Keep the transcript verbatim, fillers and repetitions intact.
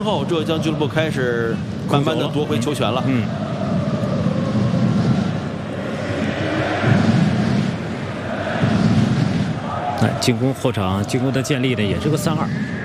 之后，浙江俱乐部开始慢慢的夺回球权了。 嗯。哎，进攻后场进攻的建立呢，也是个三二。